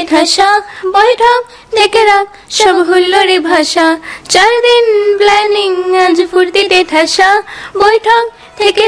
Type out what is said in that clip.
ঠাসা, বৈঠক ডেকে রাখ সব হুল্লোড়ে ভাষা। 4 দিন প্ল্যানিং আজ ফুর্তিতে ঠাসা, বৈঠক থেকে